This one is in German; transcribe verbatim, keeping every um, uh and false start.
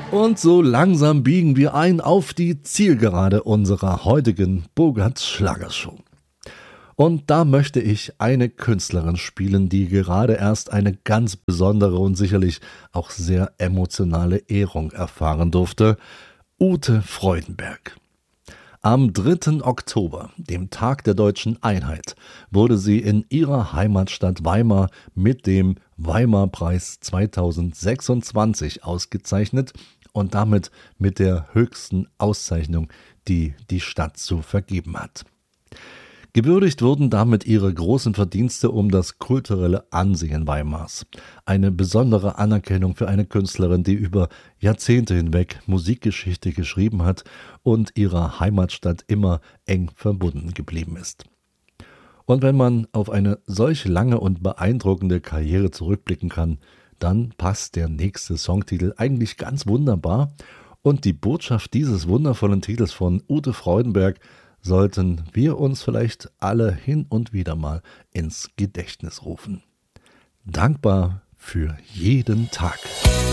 Und so langsam biegen wir ein auf die Zielgerade unserer heutigen Bogarts Schlagershow. Und da möchte ich eine Künstlerin spielen, die gerade erst eine ganz besondere und sicherlich auch sehr emotionale Ehrung erfahren durfte: Ute Freudenberg. Am dritten Oktober, dem Tag der deutschen Einheit, wurde sie in ihrer Heimatstadt Weimar mit dem Weimarpreis zweitausendsechsundzwanzig ausgezeichnet und damit mit der höchsten Auszeichnung, die die Stadt zu vergeben hat. Gewürdigt wurden damit ihre großen Verdienste um das kulturelle Ansehen Weimars. Eine besondere Anerkennung für eine Künstlerin, die über Jahrzehnte hinweg Musikgeschichte geschrieben hat und ihrer Heimatstadt immer eng verbunden geblieben ist. Und wenn man auf eine solch lange und beeindruckende Karriere zurückblicken kann, dann passt der nächste Songtitel eigentlich ganz wunderbar. Und die Botschaft dieses wundervollen Titels von Ute Freudenberg sollten wir uns vielleicht alle hin und wieder mal ins Gedächtnis rufen. Dankbar für jeden Tag.